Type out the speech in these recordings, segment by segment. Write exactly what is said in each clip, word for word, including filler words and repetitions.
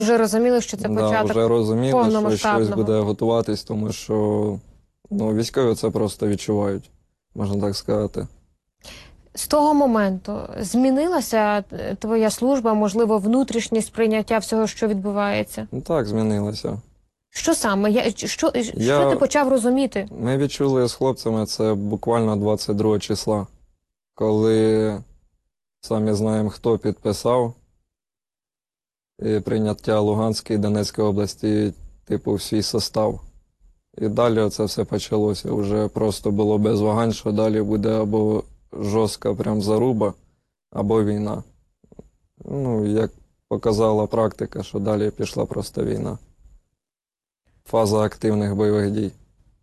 Вже розуміли, що це Да, початок вже розуміли, що щось повномасштабного. буде готуватись, тому що ну, військові це просто відчувають, можна так сказати. З того моменту змінилася е, твоя служба, можливо, внутрішнє сприйняття всього, що відбувається? Ну так, змінилося. Що саме? Я, що, що Я... ти почав розуміти? Ми відчули з хлопцями це буквально двадцять другого числа, коли самі знаємо, хто підписав і прийняття Луганської і Донецької області, типу, в свій состав. І далі це все почалося. Вже просто було без вагань, що далі буде або жорстка прям заруба, або війна. Ну, як показала практика, що далі пішла просто війна. Фаза активних бойових дій.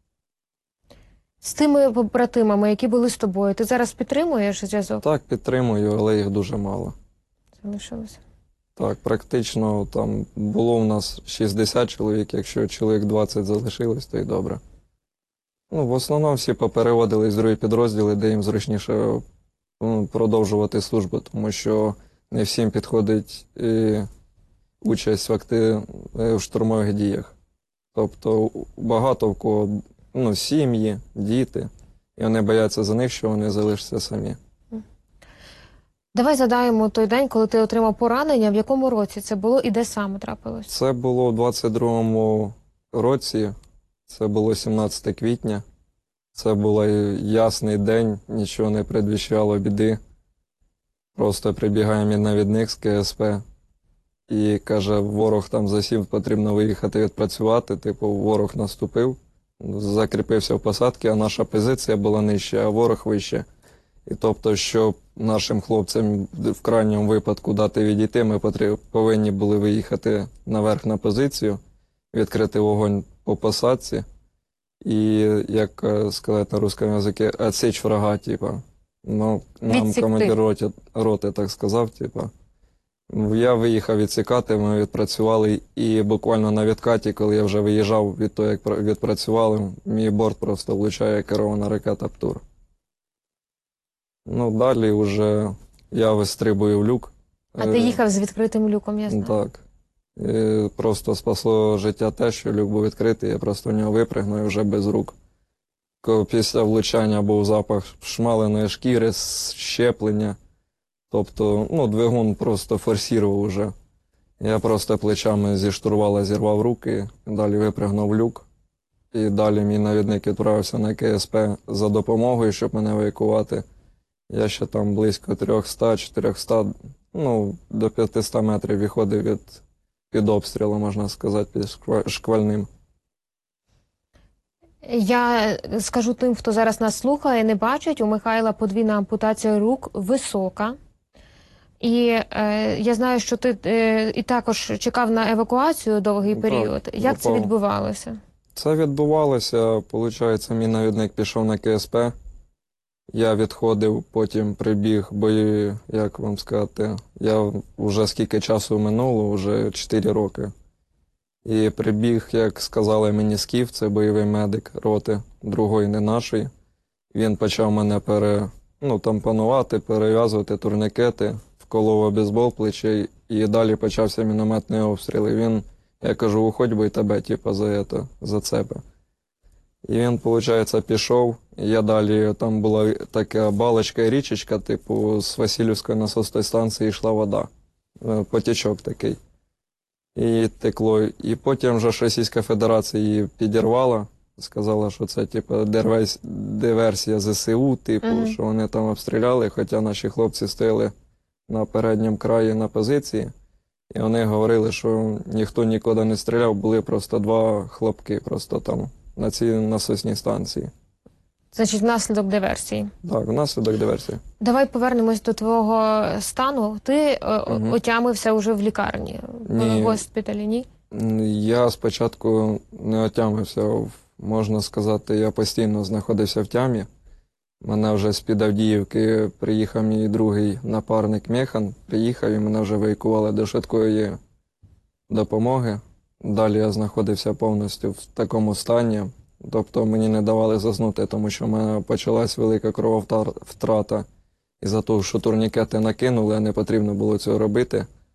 З тими побратимами, які були з тобою, ти зараз підтримуєш зв'язок? Так, підтримую, але їх дуже мало. Залишилося. Так, практично там було у нас шістдесят чоловік, якщо чоловік двадцять залишилось, то й добре. Ну, в основному всі попереводились в другі підрозділи, де їм зручніше ну, продовжувати службу, тому що не всім підходить і участь в, актив... в штурмових діях. Тобто багато в кого ну, сім'ї, діти, і вони бояться за них, що вони залишаться самі. Давай згадаємо той день, коли ти отримав поранення, в якому році це було і де саме трапилось? Це було у двадцять другому році, це було сімнадцяте квітня. Це був ясний день, нічого не предвіщало біди. Просто прибігає мій навідник з ка ес пе і каже, ворог там засів, потрібно виїхати відпрацювати. Типу, ворог наступив, закріпився в посадці, а наша позиція була нижча, а ворог вище. І тобто, щоб нашим хлопцям в крайньому випадку дати відійти, ми повинні були виїхати наверх на позицію, відкрити вогонь по посадці. І, як сказати на русском язикі, «отсечь врага», типа. Ну, нам Відсікти. командир роти, роти так сказав, типа. Я виїхав відсікати, ми відпрацювали, і буквально на відкаті, коли я вже виїжджав від того, як відпрацювали, мій борт просто влучає керована ракета «Птур». Ну, далі вже я вистрибую в люк. А ти їхав з відкритим люком, я знаю. Так. І просто спасло життя те, що люк був відкритий, я просто в нього випригнув і вже без рук. Коли після влучання був запах шмаленої шкіри, щеплення. Тобто, ну, двигун просто форсував уже. Я просто плечами зі штурвала зірвав руки, далі випригнув в люк. І далі мій навідник відправився на ка ес пе за допомогою, щоб мене евакувати. Я ще там близько триста-чотириста, ну, до п'ятисот метрів виходив від, під обстрілом, можна сказати, під шквальним. Я скажу тим, хто зараз нас слухає, не бачить, у Михайла подвійна ампутація рук висока. І е, я знаю, що ти е, і також чекав на евакуацію довгий Так, період. Як це попав. відбувалося? Це відбувалося, виходить, мій навідник пішов на ка ес пе, я відходив, потім прибіг бої, як вам сказати, я вже скільки часу минуло, вже чотири роки. І прибіг, як сказали мені, Скіф, це бойовий медик роти, другої не нашої. Він почав мене пере, ну, тампонувати, перев'язувати турнікети, вколов обезбол плечей, і далі почався мінометний обстріл. І він, я кажу, уходь, бо й тебе, типу, за це, зацепи. І він, виходить, пішов, і я далі, там була така балочка і річечка, типу, з Васильівської насосної станції йшла вода, потічок такий. І текло. І потім вже Російська Федерація її підірвала, сказала, що це, типу, диверсія зе се у, типу, mm-hmm. що вони там обстріляли, хоча наші хлопці стояли на передньому краї на позиції, і вони говорили, що ніхто нікуди не стріляв, були просто два хлопки просто там, на цій насосній станції. Значить, внаслідок диверсії. Так, внаслідок диверсії. Давай повернемось до твого стану. Ти угу. отямився вже в лікарні, ні. в госпіталі, ні? Я спочатку не отямився, можна сказати, я постійно знаходився в тямі. Мене вже з-під Авдіївки приїхав мій другий напарник Механ, приїхав і мене вже евакуювали до швидкої допомоги. Далі я знаходився повністю в такому стані. Тобто мені не давали заснути, тому що в мене почалась велика крововтрата із-за того, що турнікети накинули, а не потрібно було цього робити.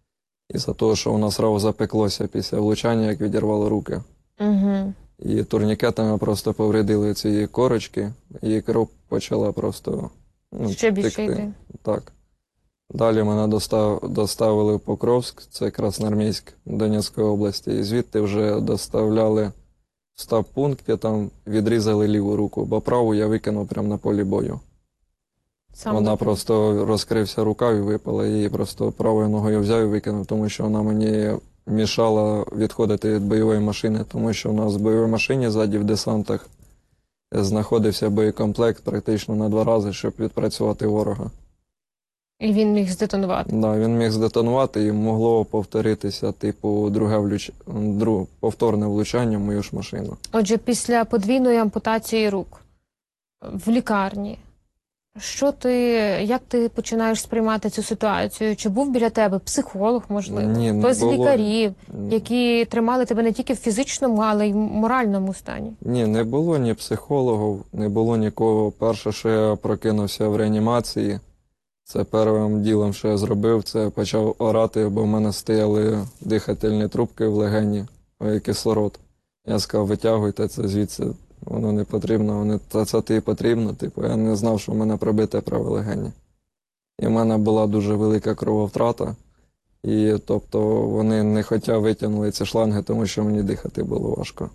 із-за того, що воно сразу запеклося після влучання, як відірвало руки. Угу. І турнікетами просто повредили ці корочки, і кров почала просто ну, Ще більше текти. йти. Так. Далі мене достав, доставили в Покровськ, це Красноармійськ Донецької області, і звідти вже доставляли в стаб-пункті, там відрізали ліву руку, бо праву я викинув прямо на полі бою. Сам Вона викинув. просто розкрився рукав і випала, її просто правою ногою взяв і викинув, тому що вона мені мішала відходити від бойової машини, тому що у нас в бойовій машині ззаді в десантах знаходився боєкомплект практично на два рази, щоб відпрацювати ворога. І він міг здетонувати. Да, він міг здетонувати і могло повторитися, типу, друге влюч... друг... повторне влучання в мою ж машину. Отже, після подвійної ампутації рук в лікарні, що ти, як ти починаєш сприймати цю ситуацію? Чи був біля тебе психолог, можливо? Ні, не Хтось з було. лікарів, які тримали тебе не тільки в фізичному, але й в моральному стані? Ні, не було ні психологів, не було нікого. Перше, що я прокинувся в реанімації, це першим ділом, що я зробив, це почав орати, бо в мене стояли дихательні трубки в легені, ой, кислород. Я сказав, витягуйте це звідси, воно не потрібно, вони, та це тобі потрібно. Типу, я не знав, що в мене пробите праве легені. І в мене була дуже велика крововтрата, і тобто вони не хотя витягнули ці шланги, тому що мені дихати було важко.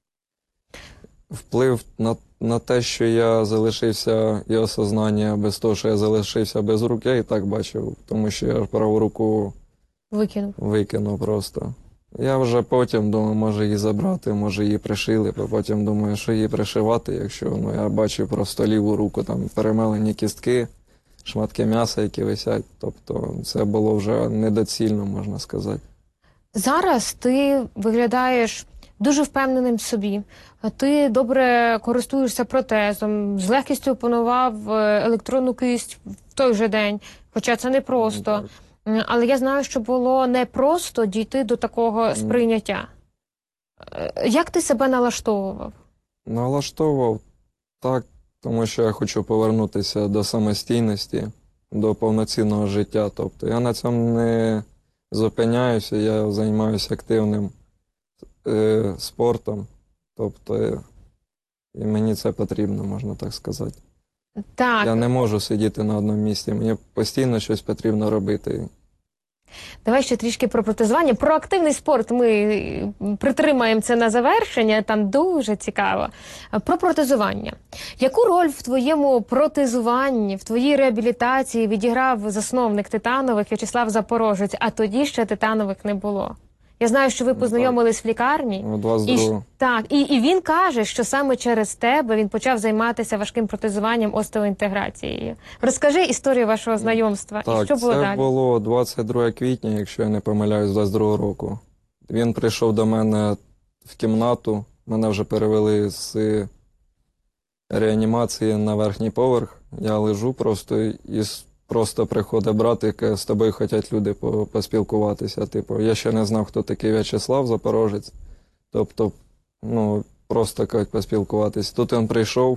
Вплив на, на те, що я залишився і осознання без того, що я залишився без рук, я і так бачив, тому що я праву руку Викинув. викинув просто. Я вже потім думав, може її забрати, може її пришили, а потім думаю, що її пришивати, якщо ну, я бачив просто ліву руку, там перемелені кістки, шматки м'яса, які висять. Тобто це було вже недоцільно, можна сказати. Зараз ти виглядаєш дуже впевненим в собі. Ти добре користуєшся протезом, з легкістю опанував е, електронну кисть в той же день, хоча це не просто. Так. М, Але я знаю, що було непросто дійти до такого сприйняття. Е, Як ти себе налаштовував? Налаштовував так, тому що я хочу повернутися до самостійності, до повноцінного життя. Тобто я на цьому не зупиняюся, я займаюся активним е, спортом. Тобто е, і мені це потрібно, можна так сказати. Так, Я не можу сидіти на одному місці, мені постійно щось потрібно робити. давай ще трішки про протезування. Про активний спорт ми притримаємо це на завершення, там дуже цікаво. Про протезування. Яку роль в твоєму протезуванні, в твоїй реабілітації відіграв засновник Титанових В'ячеслав Запорожець, а тоді ще Титанових не було? Я знаю, що ви познайомились в лікарні. У І, двадцять другому. ж- так, і, і він каже, що саме через тебе він почав займатися важким протезуванням, остеоінтеграцією. Розкажи історію вашого знайомства і Так, що було це далі. було двадцять друге квітня, якщо я не помиляюсь, двадцять другого року. Він прийшов до мене в кімнату, мене вже перевели з реанімації на верхній поверх. Я лежу просто і с- просто приходить брат, яке з тобою хочуть люди по- поспілкуватися. Типу, я ще не знав, хто такий В'ячеслав Запорожець. Тобто, ну, просто кажуть поспілкуватися. Тут він прийшов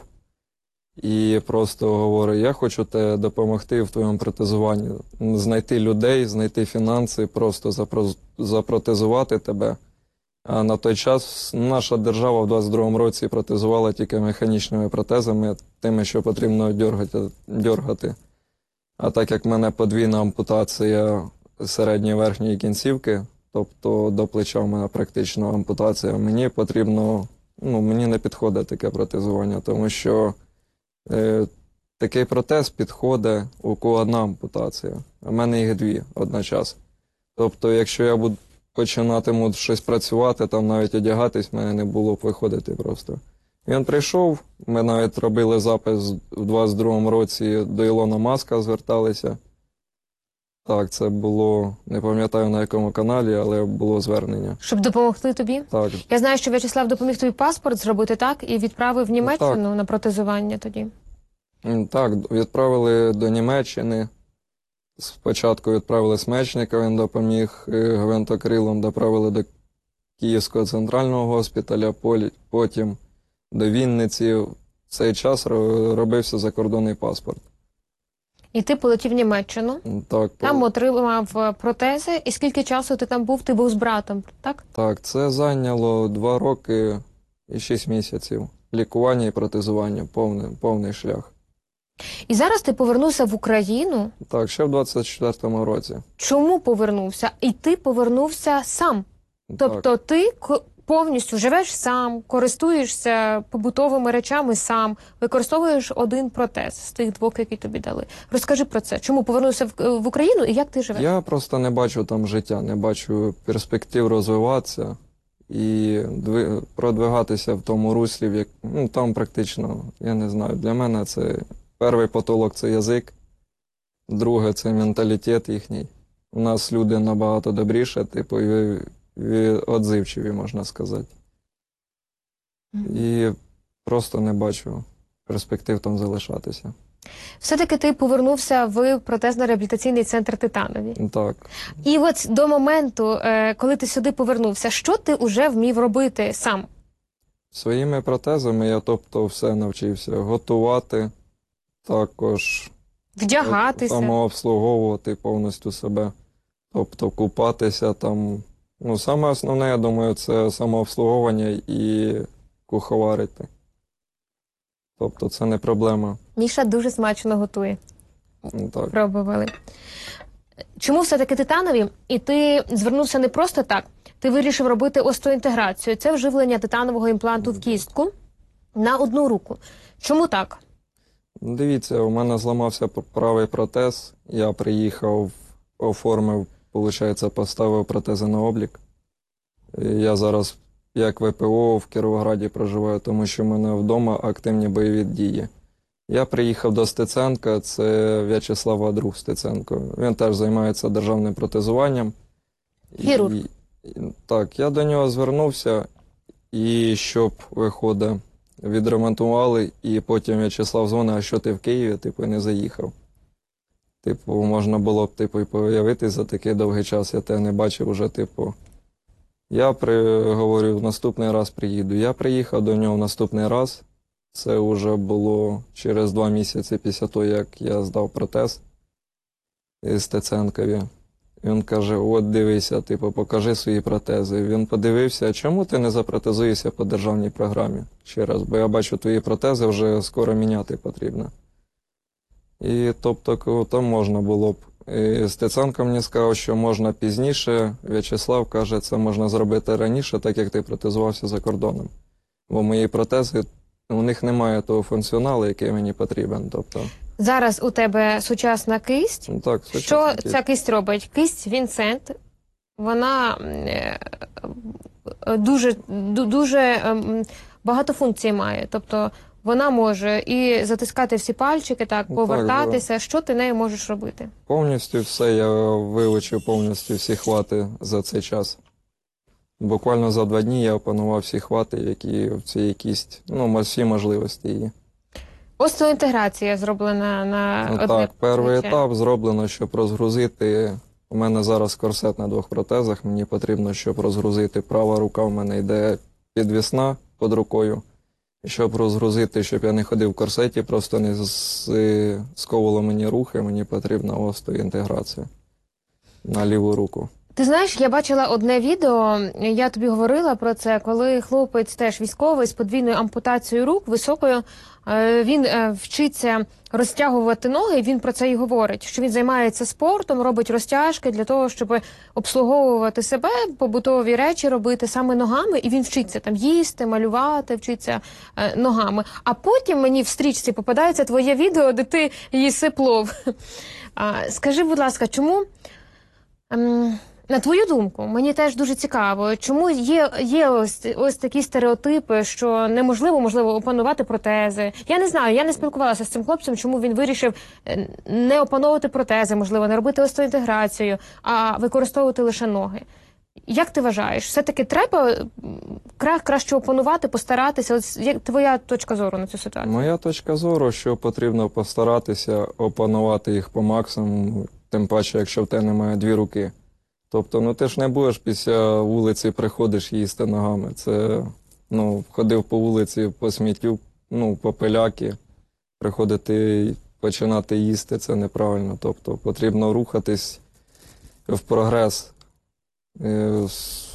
і просто говорить, я хочу тебе допомогти в твоєму протезуванні. Знайти людей, знайти фінанси, просто запро- запротезувати тебе. А на той час наша держава в двадцять другому році протезувала тільки механічними протезами, тими, що потрібно дьоргати. дьоргати. А так як в мене подвійна ампутація середньої верхньої кінцівки, тобто до плеча в мене практично ампутація, мені потрібно, ну, мені не підходить таке протезування, тому що е, такий протез підходить, у кого одна ампутація, а в мене їх дві одночасно. Тобто, якщо я буду починатиму щось працювати, там навіть одягатись, в мене не було б виходити просто. Він прийшов, ми навіть робили запис в двадцять другому році, до Ілона Маска зверталися. Так, це було, не пам'ятаю на якому каналі, але було звернення. Щоб допомогти тобі? Так, Я знаю, що В'ячеслав допоміг тобі паспорт зробити, так? І відправив в Німеччину так. на протезування тоді. М, так, відправили до Німеччини. Спочатку відправили Смечника, він допоміг е, гвинтокрилом, доправили до Київського центрального госпіталя, полі- потім до Вінниці. В цей час ро- робився закордонний паспорт. І ти полетів в Німеччину, Так, там по- отримав протези. І скільки часу ти там був? Ти був з братом, так? так, це зайняло два роки і шість місяців. Лікування і протезування, повний, повний шлях. І зараз ти повернувся в Україну. Так, ще в двадцять четвертому році. Чому повернувся? І ти повернувся сам. Так. Тобто ти ко- повністю живеш сам, користуєшся побутовими речами сам, використовуєш один протез з тих двох, які тобі дали. Розкажи про це. Чому повернувся в, в Україну і як ти живеш? Я просто не бачу там життя, не бачу перспектив розвиватися і дви... продвигатися в тому руслі, в як... ну, там практично, я не знаю, для мене це перший потолок це язик, друге це менталітет їхній. У нас люди набагато добріше, типу, і, і отзивчиві, можна сказати. І просто не бачу перспектив там залишатися. Все-таки ти повернувся в протезно-реабілітаційний центр Титанові. Так. І от до моменту, е, коли ти сюди повернувся, що ти вже вмів робити сам? Своїми протезами я, тобто, все навчився готувати, також Вдягатися? самообслуговувати повністю себе, тобто купатися там. Ну, саме основне, я думаю, це самообслуговування і куховарити. Тобто це не проблема. Міша дуже смачно готує. Ну, так. Пробували. Чому все-таки Титанові? І ти звернувся не просто так. Ти вирішив робити остеоінтеграцію. Це вживлення титанового імпланту в кістку на одну руку. Чому так? Ну, дивіться, у мене зламався правий протез, я приїхав, оформив, виходить, поставив протези на облік. І я зараз як ВПО в Кіровограді проживаю, тому що в мене вдома активні бойові дії. Я приїхав до Стеценка, це В'ячеслава друг Стеценко. Він теж займається державним протезуванням. Хірург. І, і, так, я до нього звернувся, і щоб, виходить, відремонтували, і потім В'ячеслав дзвонить, а що ти в Києві, типу, не заїхав. Типу, можна було б, типу, і появитись за такий довгий час, я тебе не бачив уже, типу. Я при, говорю, в наступний раз приїду. Я приїхав до нього в наступний раз. Це вже було через два місяці після того, як я здав протез із Стеценкові. Він каже, от дивися, типу, покажи свої протези. Він подивився, а чому ти не запротезуєшся по державній програмі? Ще раз, бо я бачу, твої протези вже скоро міняти потрібно. І тобто там можна було б. І Стеценко мені сказав, що можна пізніше. В'ячеслав каже, це можна зробити раніше, так як ти протезувався за кордоном. Бо мої протези, у них немає того функціоналу, який мені потрібен. Тобто, Зараз у тебе сучасна кисть. ну, так, Що сучасна кисть. ця кисть робить? Кисть Вінсент, вона е, е, дуже, ду- дуже ем, багато функцій має. Тобто вона може і затискати всі пальчики, так, Ну, так, повертатися. Що ти нею можеш робити? Повністю все, я вивчив повністю всі хвати за цей час. Буквально за два дні я опанував всі хвати, які в цій кісті, ну, всі можливості її. Остеоінтеграція зроблена на Ну, одне так, перший плече. етап зроблено, щоб розгрузити. У мене зараз корсет на двох протезах, мені потрібно, щоб розгрузити. Права рука в мене йде підвісна під рукою. І щоб розгрузити, щоб я не ходив в корсеті, просто не з- сковувало мені рухи, мені потрібна остеоінтеграція на ліву руку. Ти знаєш, я бачила одне відео, я тобі говорила про це, коли хлопець теж військовий з подвійною ампутацією рук, високою, е, він е, вчиться розтягувати ноги, і він про це і говорить, що він займається спортом, робить розтяжки для того, щоб обслуговувати себе, побутові речі робити саме ногами, і він вчиться там їсти, малювати, вчиться е, ногами. А потім мені в стрічці попадається твоє відео, де ти їси плов. А, скажи, будь ласка, чому... ем, На твою думку, мені теж дуже цікаво, чому є, є ось, ось такі стереотипи, що неможливо, можливо, опанувати протези. Я не знаю, я не спілкувалася з цим хлопцем, чому він вирішив е, не опановувати протези, можливо, не робити остеоінтеграцію, а використовувати лише ноги. Як ти вважаєш, все-таки треба м, кра- краще опанувати, постаратися? Ось як твоя точка зору на цю ситуацію? Моя точка зору, що потрібно постаратися опанувати їх по максимуму, тим паче, якщо в тебе немає дві руки. Тобто, ну ти ж не будеш після вулиці приходиш їсти ногами. Це, ну, ходив по вулиці, по сміттю, ну, по пиляки, приходити починати їсти, це неправильно. Тобто потрібно рухатись в прогрес. Е, с-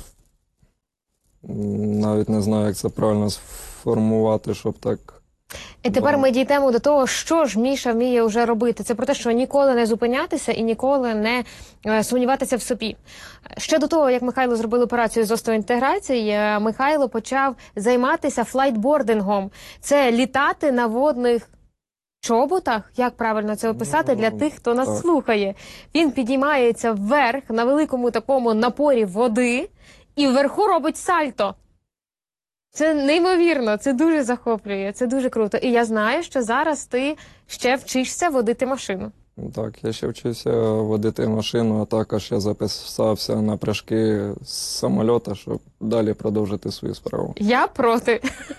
Навіть не знаю, як це правильно сформувати, щоб так. І тепер ми дійдемо до того, що ж Міша вміє вже робити. Це про те, що ніколи не зупинятися і ніколи не е, сумніватися в собі. Ще до того, як Михайло зробив операцію з остеоінтеграції, е, Михайло почав займатися флайтбордингом. Це літати на водних чоботах, як правильно це описати, для тих, хто нас так. слухає. Він підіймається вверх на великому такому напорі води і вверху робить сальто. Це неймовірно, це дуже захоплює, це дуже круто. І я знаю, що зараз ти ще вчишся водити машину. Так, я ще вчився водити машину, а також я записався на прыжки з самольота, щоб далі продовжити свою справу. Я проти.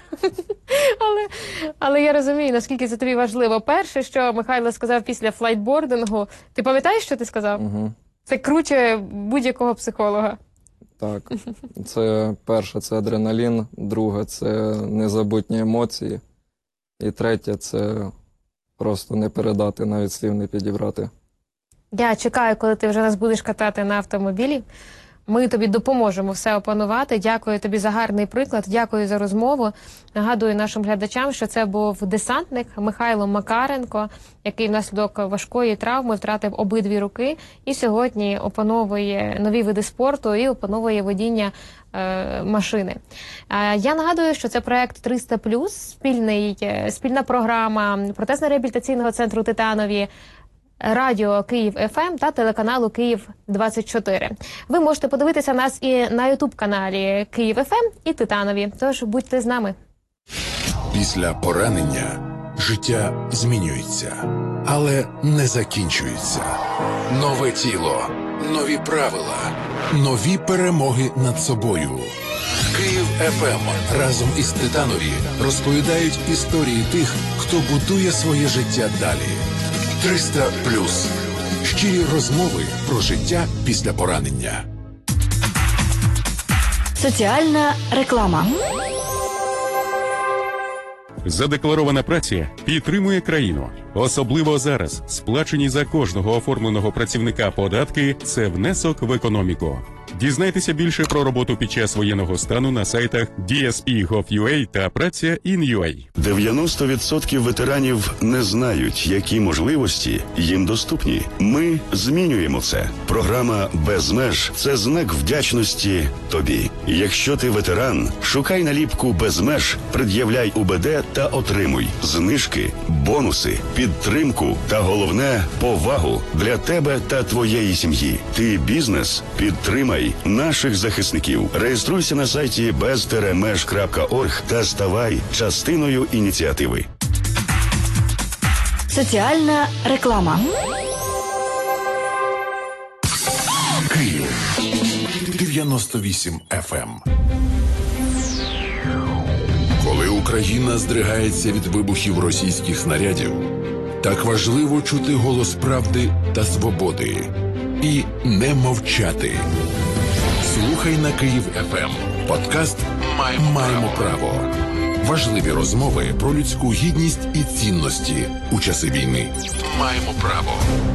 але, але я розумію, наскільки це тобі важливо. Перше, що Михайло сказав після флайтбордингу, ти пам'ятаєш, що ти сказав? Угу. Це круче будь-якого психолога. Так, це перше, це адреналін, друге, це незабутні емоції, і третє, це просто не передати, навіть слів не підібрати. Я чекаю, коли ти вже нас будеш катати на автомобілі. Ми тобі допоможемо все опанувати. Дякую тобі за гарний приклад, дякую за розмову. Нагадую нашим глядачам, що це був десантник Михайло Макаренко, який внаслідок важкої травми втратив обидві руки і сьогодні опановує нові види спорту і опановує водіння е, машини. Е, я нагадую, що це проект триста плюс, спільний, е, спільна програма протезно-реабілітаційного центру «Титанові», Радіо Київ еф ем та телеканалу Київ двадцять чотири. Ви можете подивитися нас і на ютуб-каналі Київ еф ем і Титанові. Тож будьте з нами. Після поранення життя змінюється, але не закінчується. Нове тіло, нові правила, нові перемоги над собою. Київ еф ем разом із Титанові розповідають історії тих, хто будує своє життя далі. триста плюс. Щирі розмови про життя після поранення. Соціальна реклама. Задекларована праця підтримує країну. Особливо зараз сплачені за кожного оформленого працівника податки – це внесок в економіку. Дізнайтеся більше про роботу під час воєнного стану на сайтах ді ес пі точка гов точка ю а та праця точка ін точка ю а. дев'яносто відсотків ветеранів не знають, які можливості їм доступні. Ми змінюємо це. Програма «Без меж» – це знак вдячності тобі. Якщо ти ветеран, шукай наліпку «Без меж», пред'являй у бе де та отримуй знижки, бонуси, підтримку та, головне, повагу для тебе та твоєї сім'ї. Ти бізнес? Підтримай наших захисників. Реєструйся на сайті без меж крапка орг та ставай частиною ініціативи. Соціальна реклама. Київ дев'яносто вісім еф ем. Коли Україна здригається від вибухів російських снарядів, так важливо чути голос правди та свободи і не мовчати. Слухай на Київ еф ем. Подкаст «Маємо, Маємо право». Важливі розмови про людську гідність і цінності у часи війни. Маємо право.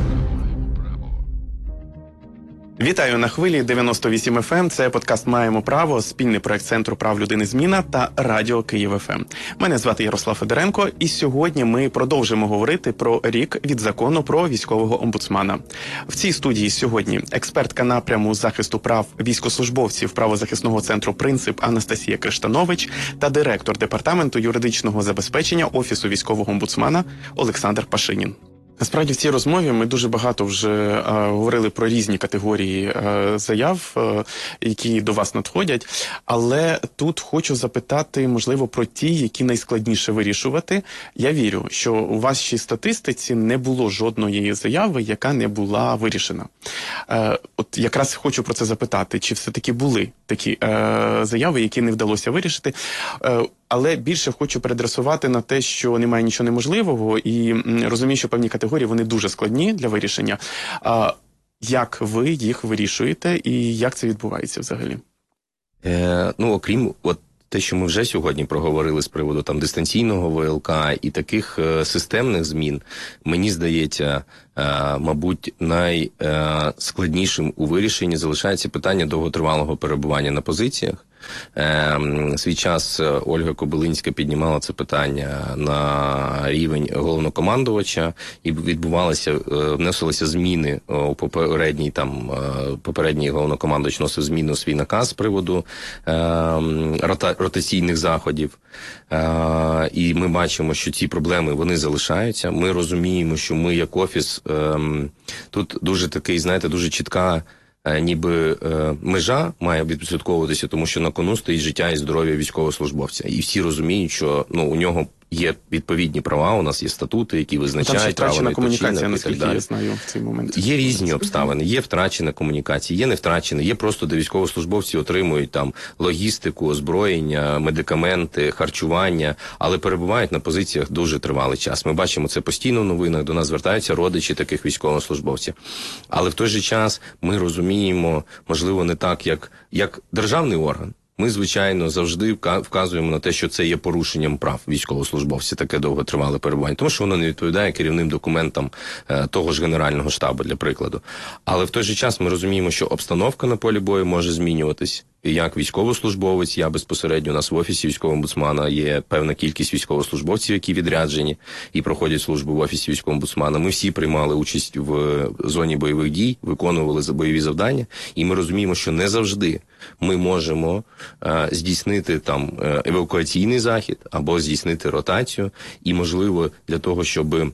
Вітаю на хвилі дев'яносто вісім еф ем. Це подкаст «Маємо право», спільний проект Центру прав людини «Зміна» та Радіо Київ еф ем. Мене звати Ярослав Федоренко, і сьогодні ми продовжимо говорити про рік від закону про військового омбудсмана. В цій студії сьогодні експертка напряму захисту прав військовослужбовців правозахисного центру «Принцип» Анастасія Криштанович та директор департаменту юридичного забезпечення Офісу військового омбудсмана Олександр Пашинін. Насправді в цій розмові ми дуже багато вже е, говорили про різні категорії е, заяв, е, які до вас надходять, але тут хочу запитати, можливо, про ті, які найскладніше вирішувати. Я вірю, що у вашій статистиці не було жодної заяви, яка не була вирішена. Е, от якраз хочу про це запитати, чи все-таки були такі е, заяви, які не вдалося вирішити. Е, Але більше хочу передресувати на те, що немає нічого неможливого, і розумію, що певні категорії, вони дуже складні для вирішення. А як ви їх вирішуєте і як це відбувається взагалі? Е, ну, окрім от те, що ми вже сьогодні проговорили з приводу там дистанційного ВЛК і таких е, системних змін, мені здається, е, мабуть, найскладнішим у вирішенні залишається питання довготривалого перебування на позиціях. Е, свій час Ольга Кобилинська піднімала це питання на рівень головнокомандувача, і відбувалися, е, вносилися зміни у попередній там е, попередній головнокомандувач носив зміну у свій наказ з приводу е, рота, ротаційних заходів. Е, і ми бачимо, що ці проблеми вони залишаються. Ми розуміємо, що ми як офіс е, тут дуже такий, знаєте, дуже чітка. Ніби е, межа має відслідковуватися, тому що на кону стоїть життя і здоров'я військовослужбовця. І всі розуміють, що ну у нього є відповідні права, у нас є статути, які визначають там право на комунікація, відпочинок і так наскільки далі. я знаю в цей момент. Є різні обставини, є втрачена комунікація, є не втрачена, є просто, де військовослужбовці отримують там логістику, озброєння, медикаменти, харчування, але перебувають на позиціях дуже тривалий час. Ми бачимо це постійно в новинах, до нас звертаються родичі таких військовослужбовців. Але в той же час ми розуміємо, можливо, не так, як, як державний орган. Ми, звичайно, завжди вказуємо на те, що це є порушенням прав військовослужбовців, таке довготривале перебування, тому що воно не відповідає керівним документам е, того ж Генерального штабу, для прикладу. Але в той же час ми розуміємо, що обстановка на полі бою може змінюватись. І як військовослужбовець, я безпосередньо у нас в офісі військового омбудсмана є певна кількість військовослужбовців, які відряджені і проходять службу в офісі військового омбудсмана. Ми всі приймали участь в зоні бойових дій, виконували бойові завдання, і ми розуміємо, що не завжди ми можемо е, здійснити там е, евакуаційний захід або здійснити ротацію, і можливо для того, щоб е,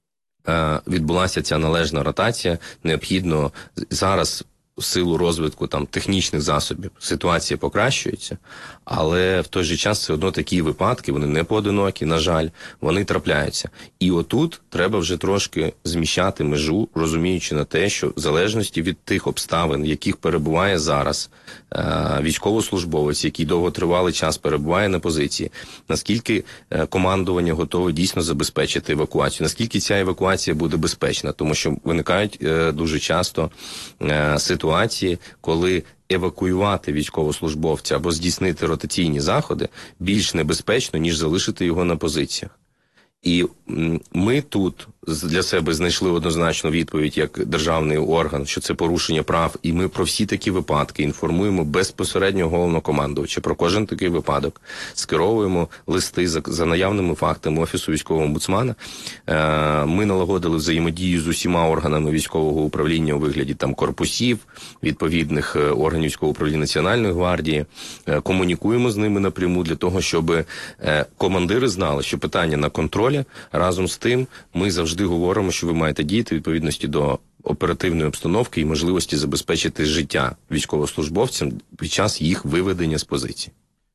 відбулася ця належна ротація, необхідно зараз в силу розвитку там технічних засобів ситуація покращується, але в той же час все одно такі випадки, вони не поодинокі, на жаль, вони трапляються. І отут треба вже трошки зміщати межу, розуміючи на те, що в залежності від тих обставин, в яких перебуває зараз е- військовослужбовець, який довготривалий час перебуває на позиції, наскільки е- командування готове дійсно забезпечити евакуацію, наскільки ця евакуація буде безпечна, тому що виникають е- дуже часто е- ситуації, ситуації, коли евакуювати військовослужбовця або здійснити ротаційні заходи більш небезпечно, ніж залишити його на позиціях. І ми тут для себе знайшли однозначну відповідь як державний орган, що це порушення прав, і ми про всі такі випадки інформуємо безпосередньо головнокомандувача про кожен такий випадок, скеровуємо листи за, за наявними фактами Офісу військового омбудсмана. Е, ми налагодили взаємодію з усіма органами військового управління у вигляді там корпусів, відповідних органів військового управління Національної гвардії, е, комунікуємо з ними напряму для того, щоб е, командири знали, що питання на контролі. Разом з тим, ми завжди говоримо, що ви маєте діяти в відповідності до оперативної обстановки і можливості забезпечити життя військовослужбовцям під час їх виведення з позиції.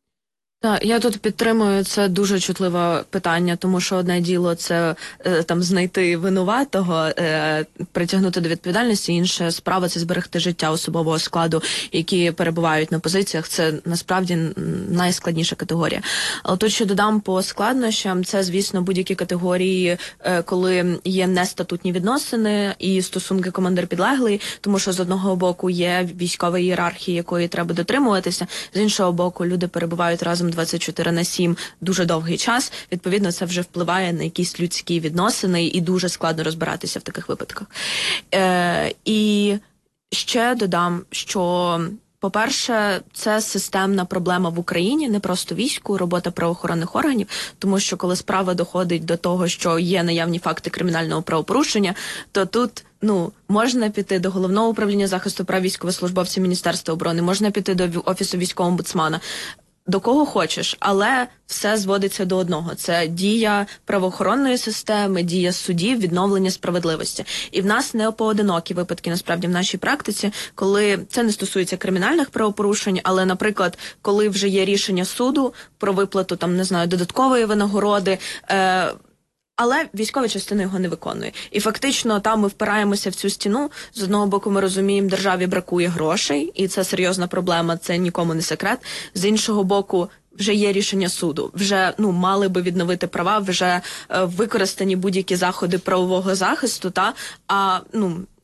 Так, я тут підтримую, це дуже чутливе питання, тому що одне діло це е, там знайти винуватого, е, притягнути до відповідальності, інша справа це зберегти життя особового складу, які перебувають на позиціях. Це насправді найскладніша категорія. Але тут, що додам по складнощам, це, звісно, будь-які категорії, е, коли є нестатутні відносини і стосунки командир-підлеглий, тому що з одного боку є військова ієрархія, якої треба дотримуватися, з іншого боку люди перебувають разом двадцять чотири на сім дуже довгий час, відповідно, це вже впливає на якісь людські відносини і дуже складно розбиратися в таких випадках. Е, і ще додам, що, по-перше, це системна проблема в Україні, не просто війську, робота правоохоронних органів, тому що коли справа доходить до того, що є наявні факти кримінального правопорушення, то тут ну, можна піти до Головного управління захисту прав військовослужбовців Міністерства оборони, можна піти до Офісу військового омбудсмана, до кого хочеш, але все зводиться до одного. Це дія правоохоронної системи, дія судів, відновлення справедливості. І в нас не поодинокі випадки, насправді, в нашій практиці, коли це не стосується кримінальних правопорушень, але, наприклад, коли вже є рішення суду про виплату, там, не знаю, додаткової винагороди, е- але військова частина його не виконує. І фактично там ми впираємося в цю стіну. З одного боку ми розуміємо, державі бракує грошей, і це серйозна проблема, це нікому не секрет. З іншого боку, вже є рішення суду, вже ну мали би відновити права, вже е, використані будь-які заходи правового захисту, та а ну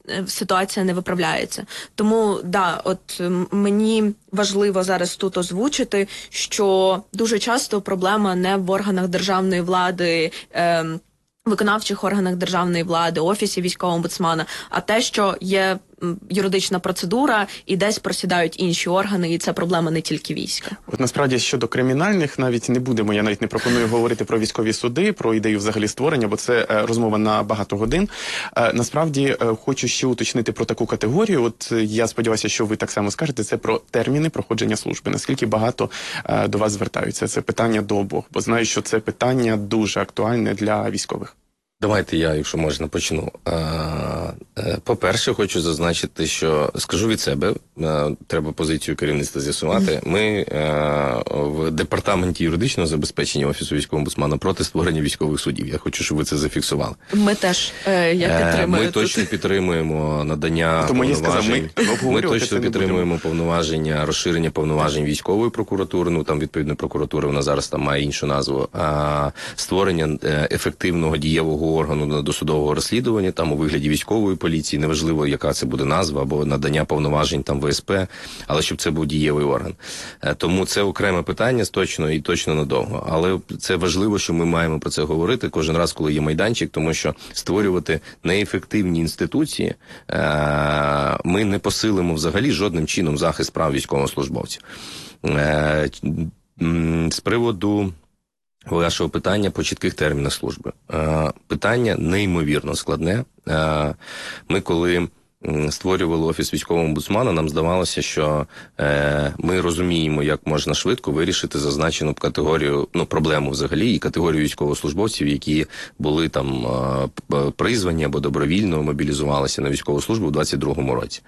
е, ситуація не виправляється. Тому, да, от м, мені важливо зараз тут озвучити, що дуже часто проблема не в органах державної влади, е, виконавчих органах державної влади, офісі військового омбудсмана, а те, що є м, юридична процедура і десь просідають інші органи, і це проблема не тільки війська. От насправді щодо кримінальних навіть не будемо, я навіть не пропоную говорити про військові суди, про ідею взагалі створення, бо це е, розмова на багато годин. Е, насправді е, хочу ще уточнити про таку категорію. От е, я сподіваюся, що ви так само скажете, це про терміни проходження служби. Наскільки багато е, до вас звертаються? Це питання до обох, бо знаю, що це питання дуже актуальне для військових. Давайте я, якщо можна, почну. По-перше, хочу зазначити, що скажу від себе, треба позицію керівництва з'ясувати. Ми в департаменті юридичного забезпечення Офісу військового омбудсмана проти створення військових судів. Я хочу, щоб ви це зафіксували. Ми теж, е, я підтримую. Ми точно підтримуємо надання Тому я сказав, повноважень. ми Ми обговорювати це точно не підтримуємо будемо. повноваження, розширення повноважень військової прокуратури, ну там відповідно прокуратура, вона зараз там має іншу назву, а створення е, ефективного дієвого органу досудового розслідування, там у вигляді військової поліції, неважливо, яка це буде назва, або надання повноважень там В С П, але щоб це був дієвий орган. Е, Тому це окреме питання точно і точно надовго. Але це важливо, що ми маємо про це говорити кожен раз, коли є майданчик, тому що створювати неефективні інституції е, ми не посилимо взагалі жодним чином захист прав військовослужбовців. Е, м, З приводу вашого питання по чітких термінах служби. Е, питання неймовірно складне. Е, ми коли м, створювали Офіс військового омбудсмана, нам здавалося, що е, ми розуміємо, як можна швидко вирішити зазначену категорію, ну, проблему взагалі, і категорію військовослужбовців, які були там е, призвані або добровільно мобілізувалися на військову службу у двадцять другому році.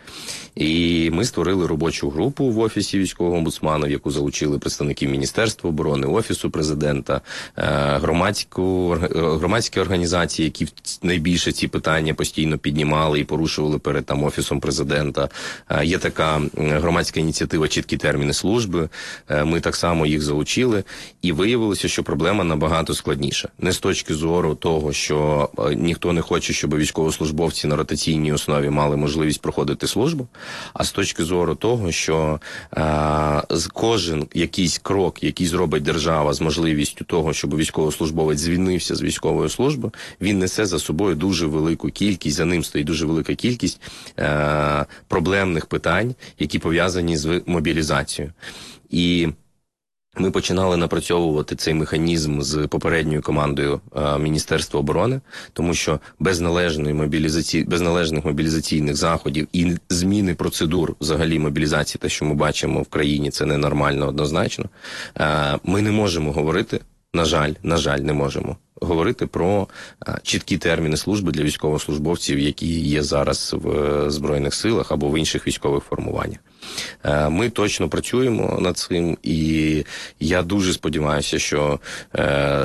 І ми створили робочу групу в Офісі військового омбудсмана, в яку залучили представників Міністерства оборони, Офісу президента, е, громадську, громадські організації, які найбільше ці питання постійно піднімали і порушували перед там Офісом президента. Е, є така громадська ініціатива «Чіткі терміни служби». Е, ми так само їх залучили, і виявилося, що проблема набагато складніша. Не з точки зору того, що е, ніхто не хоче, щоб військовослужбовці на ротаційній основі мали можливість проходити службу, а з точки зору того, що е, кожен якийсь крок, який зробить держава з можливістю того, щоб військовослужбовець звільнився з військової служби, він несе за собою дуже велику кількість, за ним стоїть дуже велика кількість е, проблемних питань, які пов'язані з мобілізацією. І ми починали напрацьовувати цей механізм з попередньою командою е, Міністерства оборони, тому що без належної мобілізації, без належних мобілізаційних заходів і зміни процедур взагалі мобілізації, те, що ми бачимо в країні, це ненормально однозначно. Е, ми не можемо говорити, на жаль, на жаль, не можемо говорити про а, чіткі терміни служби для військовослужбовців, які є зараз в е, Збройних силах або в інших військових формуваннях. Е, ми точно працюємо над цим, і я дуже сподіваюся, що е,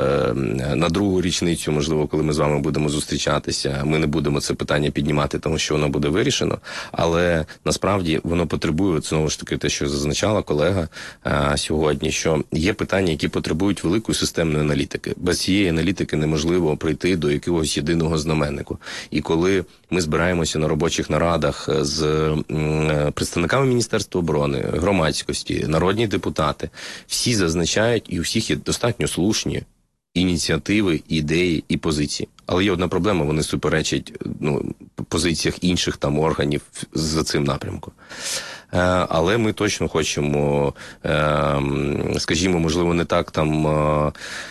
на другу річницю, можливо, коли ми з вами будемо зустрічатися, ми не будемо це питання піднімати, тому що воно буде вирішено, але насправді воно потребує, от, знову ж таки, те, що зазначала колега е, сьогодні, що є питання, які потребують великої системної аналітики. Без цієї аналітики неможливо прийти до якогось єдиного знаменнику. І коли ми збираємося на робочих нарадах з м, представниками Міністерства оборони, громадськості, народні депутати, всі зазначають, і у всіх є достатньо слушні ініціативи, ідеї і позиції. Але є одна проблема, вони суперечать ну, позиціях інших там органів за цим напрямком. Е, але ми точно хочемо, е, скажімо, можливо, не так там... Е,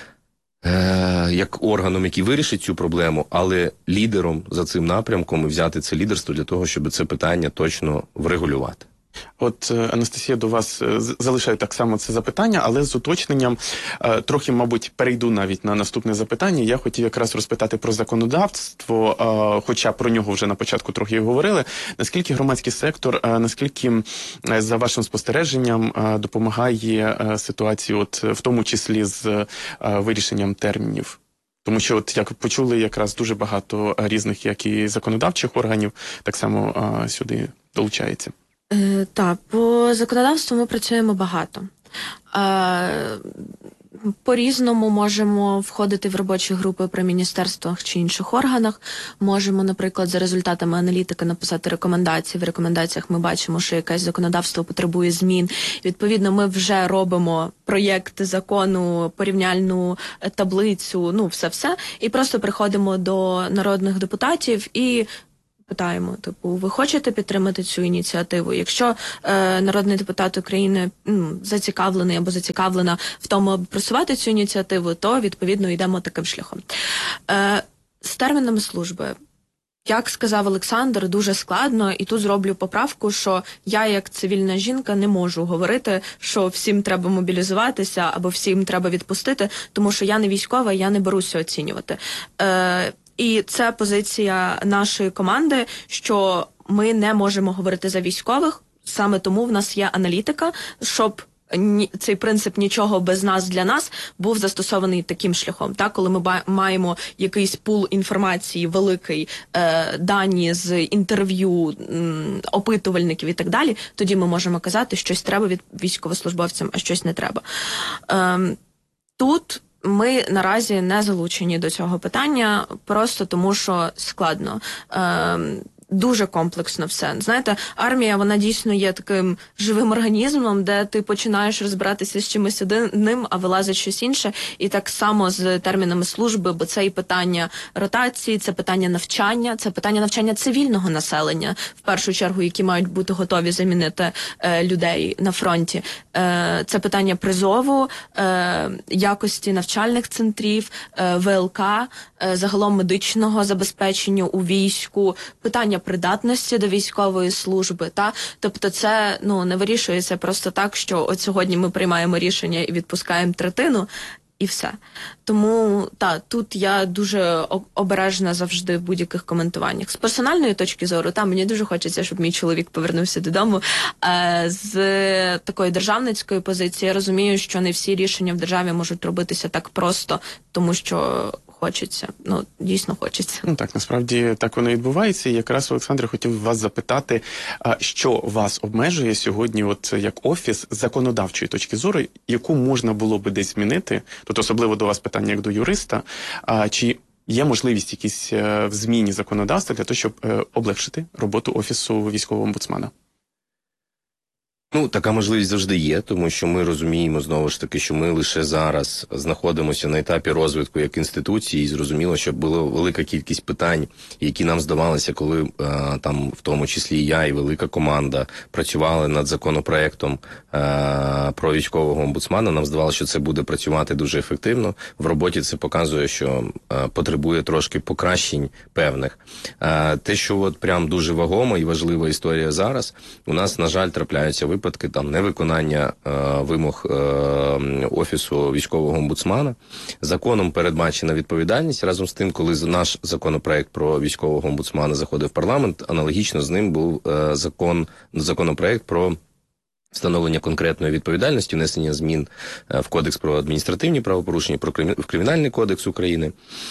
як органом, який вирішить цю проблему, але лідером за цим напрямком і взяти це лідерство для того, щоб це питання точно врегулювати. От, Анастасія, до вас залишаю так само це запитання, але з уточненням, трохи, мабуть, перейду навіть на наступне запитання. Я хотів якраз розпитати про законодавство, хоча про нього вже на початку трохи говорили. Наскільки громадський сектор, наскільки, за вашим спостереженням, допомагає ситуації, от, в тому числі з вирішенням термінів? Тому що, от, як почули, якраз дуже багато різних, як і законодавчих органів, так само сюди долучається. Е, так, по законодавству ми працюємо багато. Е, По-різному можемо входити в робочі групи при міністерствах чи інших органах. Можемо, наприклад, за результатами аналітики написати рекомендації. В рекомендаціях ми бачимо, що якесь законодавство потребує змін. Відповідно, ми вже робимо проєкт закону, порівняльну таблицю, ну, все-все. І просто приходимо до народних депутатів і питаємо, типу, ви хочете підтримати цю ініціативу? Якщо е, народний депутат України м, зацікавлений або зацікавлена в тому, аби просувати цю ініціативу, то, відповідно, йдемо таким шляхом. Е, з термінами служби. Як сказав Олександр, дуже складно, і тут зроблю поправку, що я, як цивільна жінка, не можу говорити, що всім треба мобілізуватися або всім треба відпустити, тому що я не військова, я не беруся оцінювати. Е, І це позиція нашої команди, що ми не можемо говорити за військових, саме тому в нас є аналітика, щоб цей принцип «нічого без нас для нас» був застосований таким шляхом. Так, коли ми маємо якийсь пул інформації великий, е, дані з інтерв'ю, м, опитувальників і так далі, тоді ми можемо казати, щось треба від військовослужбовцям, а щось не треба. Е, тут ми наразі не залучені до цього питання, просто тому, що складно. Е, Дуже комплексно все. Знаєте, армія, вона дійсно є таким живим організмом, де ти починаєш розбиратися з чимось одним, а вилазить щось інше. І так само з термінами служби, бо це і питання ротації, це питання навчання, це питання навчання цивільного населення, в першу чергу, які мають бути готові замінити е, людей на фронті. Е, це питання призову, е, якості навчальних центрів, е, ВЛК, е, загалом медичного забезпечення у війську, питання придатності до військової служби, та тобто це ну не вирішується просто так, що от сьогодні ми приймаємо рішення і відпускаємо третину, і все. Тому та тут я дуже обережна завжди в будь-яких коментуваннях. З персональної точки зору, та мені дуже хочеться, щоб мій чоловік повернувся додому. Е, з такої державницької позиції я розумію, що не всі рішення в державі можуть робитися так просто, тому що хочеться, ну, дійсно хочеться. Ну так, насправді так воно і відбувається. І якраз, Олександре, хотів вас запитати, що вас обмежує сьогодні, от як офіс, з законодавчої точки зору, яку можна було би десь змінити, тут особливо до вас питання як до юриста, чи є можливість якісь в зміні законодавства для того, щоб облегшити роботу Офісу військового омбудсмена? Ну, така можливість завжди є, тому що ми розуміємо, знову ж таки, що ми лише зараз знаходимося на етапі розвитку як інституції, і зрозуміло, що була велика кількість питань, які нам здавалися, коли а, там, в тому числі і я, і велика команда працювали над законопроектом а, про військового омбудсмана, нам здавалося, що це буде працювати дуже ефективно. В роботі це показує, що а, потребує трошки покращень певних. А, те, що от прям дуже вагома і важлива історія зараз, у нас, на жаль, трапляються випадки, випадки там невиконання е, вимог е, Офісу військового омбудсмана. Законом передбачена відповідальність. Разом з тим, коли наш законопроект про військового омбудсмана заходив в парламент, аналогічно з ним був е, закон, законопроект про встановлення конкретної відповідальності, внесення змін в Кодекс про адміністративні правопорушення, про кримі... в Кримінальний кодекс України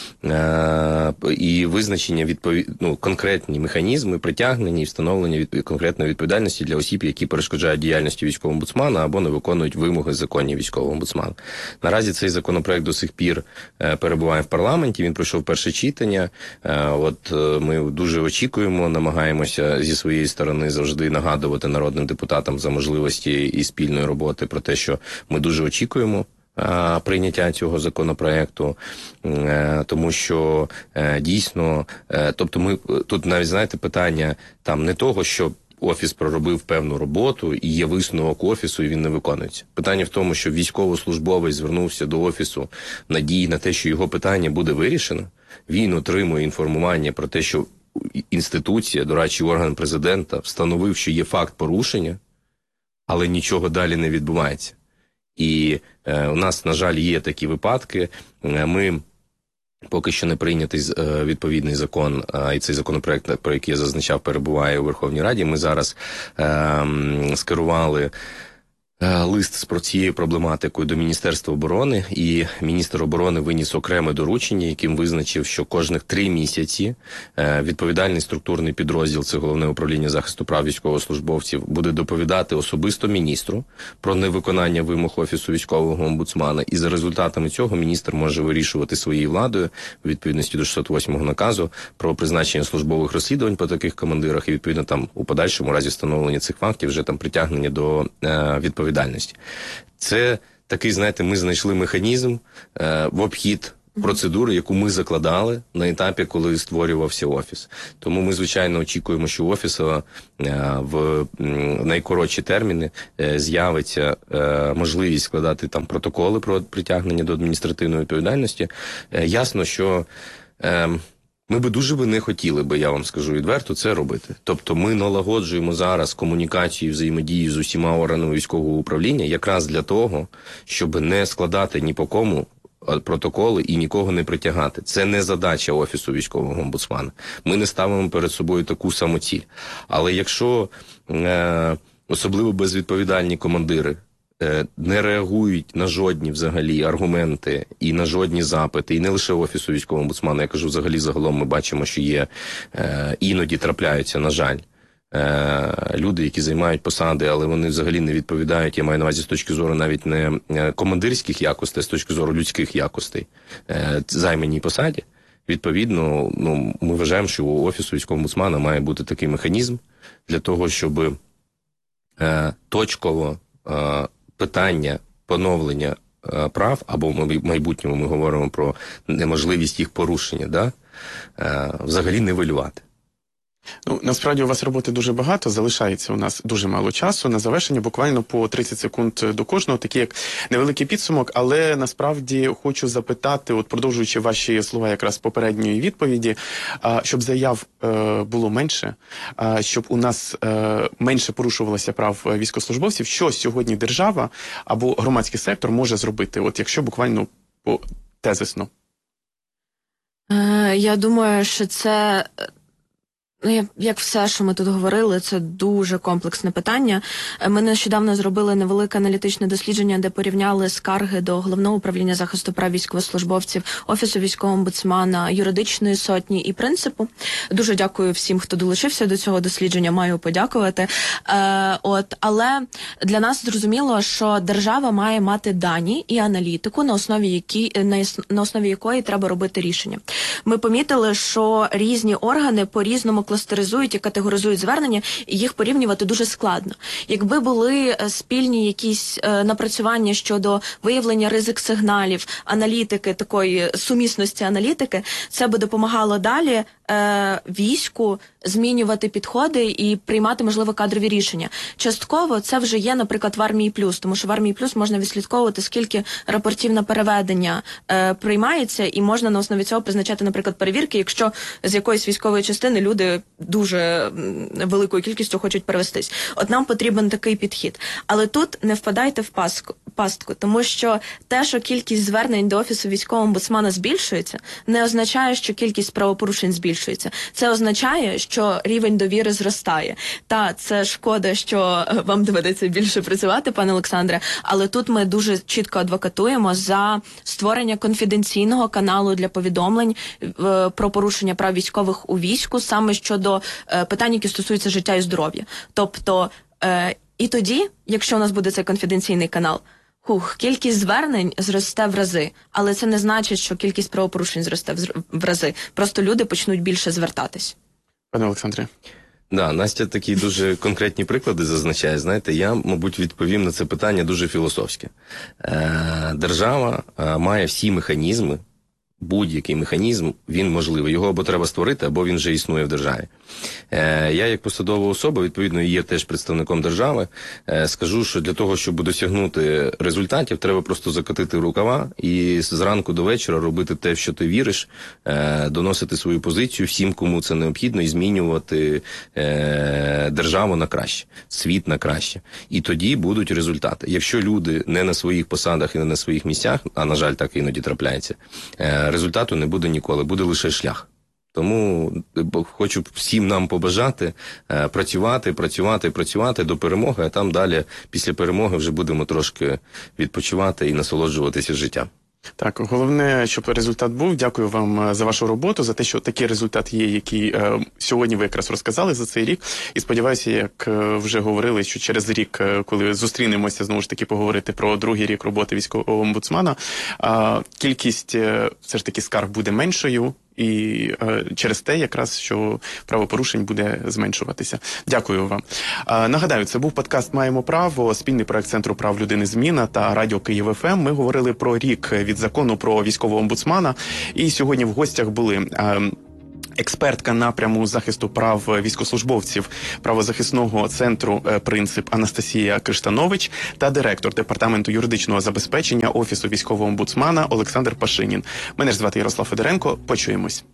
е... і визначення відповід... ну, конкретні механізми притягнення і встановлення від... конкретної відповідальності для осіб, які перешкоджають діяльності військового омбудсмана або не виконують вимоги законів військового омбудсмана. Наразі цей законопроект до сих пір е... перебуває в парламенті, він пройшов перше читання. Е... От е... ми дуже очікуємо, намагаємося зі своєї сторони завжди нагадувати народним депутатам за можливість і спільної роботи про те, що ми дуже очікуємо а, прийняття цього законопроекту, а, тому що а, дійсно, а, тобто ми тут навіть, знаєте, питання там не того, що Офіс проробив певну роботу і є висновок Офісу, і він не виконується. Питання в тому, що військовослужбовець звернувся до Офісу надії на те, що його питання буде вирішено. Він отримує інформування про те, що інституція, дорадчий орган президента, встановив, що є факт порушення, але нічого далі не відбувається. І е, у нас, на жаль, є такі випадки. Е, ми поки що не прийнятий е, відповідний закон, е, і цей законопроект, про який я зазначав, перебуває у Верховній Раді. Ми зараз е, скерували лист з про цією проблематикою до Міністерства оборони, і міністр оборони виніс окреме доручення, яким визначив, що кожних три місяці відповідальний структурний підрозділ, це Головне управління захисту прав військовослужбовців, буде доповідати особисто міністру про невиконання вимог Офісу військового омбудсмана, і за результатами цього міністр може вирішувати своєю владою, у відповідності до шістсот восьмого наказу, про призначення службових розслідувань по таких командирах, і відповідно там у подальшому разі встановлення цих фактів вже там притягнення до е, відповідальності. Це такий, знаєте, ми знайшли механізм е, в обхід процедури, яку ми закладали на етапі, коли створювався Офіс. Тому ми, звичайно, очікуємо, що у Офісу е, в найкоротші терміни е, з'явиться е, можливість складати там протоколи про притягнення до адміністративної відповідальності. Е, ясно, що е, ми би дуже би не хотіли би, я вам скажу відверто, це робити. Тобто ми налагоджуємо зараз комунікацію і взаємодію з усіма органами військового управління якраз для того, щоб не складати ні по кому протоколи і нікого не притягати. Це не задача Офісу військового омбудсмана. Ми не ставимо перед собою таку саму ціль. Але якщо е, особливо безвідповідальні командири не реагують на жодні взагалі аргументи і на жодні запити, і не лише Офісу військового омбудсмана, я кажу, взагалі загалом ми бачимо, що є, е, іноді трапляються, на жаль, е, люди, які займають посади, але вони взагалі не відповідають, я маю на увазі з точки зору навіть не командирських якостей, а з точки зору людських якостей е, займаній посаді. Відповідно, ну, ми вважаємо, що у Офісу військового омбудсмана має бути такий механізм для того, щоб е, точково е, питання поновлення е, прав, або в майбутньому ми говоримо про неможливість їх порушення, да? е, взагалі нивелювати. Ну, насправді у вас роботи дуже багато, залишається у нас дуже мало часу. На завершення буквально по тридцять секунд до кожного, такий як невеликий підсумок, але насправді хочу запитати, от продовжуючи ваші слова якраз попередньої відповіді, щоб заяв було менше, щоб у нас менше порушувалося прав військовослужбовців, що сьогодні держава або громадський сектор може зробити, от якщо буквально по тезисно? Я думаю, що це... Ну, як все, що ми тут говорили, це дуже комплексне питання. Ми нещодавно зробили невелике аналітичне дослідження, де порівняли скарги до Головного управління захисту прав військовослужбовців, Офісу військового омбудсмана, юридичної сотні і принципу. Дуже дякую всім, хто долучився до цього дослідження, маю подякувати. Е, от, але для нас зрозуміло, що держава має мати дані і аналітику, на основі, які, на, на основі якої треба робити рішення. Ми помітили, що різні органи по-різному кластеризують і категоризують звернення, і їх порівнювати дуже складно. Якби були спільні якісь е, напрацювання щодо виявлення ризик-сигналів, аналітики, такої сумісності аналітики, це би допомагало далі е, війську змінювати підходи і приймати, можливо, кадрові рішення. Частково це вже є, наприклад, в Армії Плюс, тому що в Армії Плюс можна відслідковувати, скільки рапортів на переведення е, приймається, і можна на основі цього призначати, наприклад, перевірки, якщо з якоїсь військової частини люди дуже великою кількістю хочуть перевестись. От нам потрібен такий підхід. Але тут не впадайте в пастку, пастку, тому що те, що кількість звернень до Офісу військового омбудсмана збільшується, не означає, що кількість правопорушень збільшується. Це означає, що рівень довіри зростає. Та, це шкода, що вам доведеться більше працювати, пане Олександре, але тут ми дуже чітко адвокатуємо за створення конфіденційного каналу для повідомлень е, про порушення прав військових у війську, саме щодо е, питань, які стосуються життя і здоров'я. Тобто, е, і тоді, якщо у нас буде цей конфіденційний канал, хух, кількість звернень зросте в рази, але це не значить, що кількість правопорушень зросте в рази. Просто люди почнуть більше звертатись. Пане Олександре. Да, Настя такі дуже конкретні приклади зазначає. Знаєте, я, мабуть, відповім на це питання дуже філософське. Е, держава е, має всі механізми, будь-який механізм, він можливий. Його або треба створити, або він вже існує в державі. Е, я, як посадова особа, відповідно, є теж представником держави, е, скажу, що для того, щоб досягнути результатів, треба просто закатити рукава і зранку до вечора робити те, в що ти віриш, е, доносити свою позицію всім, кому це необхідно, і змінювати е, державу на краще, світ на краще. І тоді будуть результати. Якщо люди не на своїх посадах і не на своїх місцях, а, на жаль, так іноді трапляється, е, результату не буде ніколи, буде лише шлях. Тому бо хочу всім нам побажати е, працювати, працювати, працювати до перемоги, а там далі, після перемоги, вже будемо трошки відпочивати і насолоджуватися життом. Так, головне, щоб результат був. Дякую вам за вашу роботу, за те, що такий результат є, який е, сьогодні ви якраз розказали за цей рік. І сподіваюся, як е, вже говорили, що через рік, е, коли зустрінемося, знову ж таки, поговорити про другий рік роботи військового омбудсмана, е, кількість е, все ж таки скарг буде меншою. І е, через те, якраз, що правопорушень буде зменшуватися. Дякую вам. Е, нагадаю, це був подкаст «Маємо право», спільний проект Центру прав людини «Зміна» та Радіо Київ ФМ. Ми говорили про рік від закону про військового омбудсмана. І сьогодні в гостях були... Е, експертка напряму захисту прав військовослужбовців правозахисного центру «Принцип» Анастасія Криштанович та директор департаменту юридичного забезпечення Офісу військового омбудсмана Олександр Пашинін. Мене ж звати Ярослав Федоренко. Почуємось.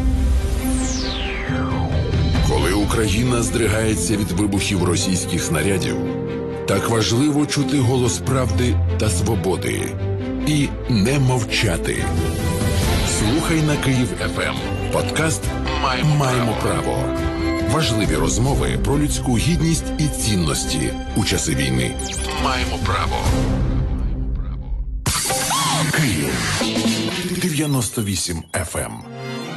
Коли Україна здригається від вибухів російських снарядів, так важливо чути голос правди та свободи і не мовчати. Слухай на Київ ФМ. Подкаст «Маємо, Маємо право». Важливі розмови про людську гідність і цінності у часи війни. Маємо право. Київ дев'яносто вісім еф ем.